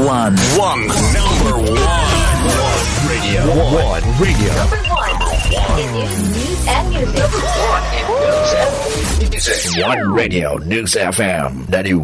one. Number one radio. Number one in news and music. One Radio News FM.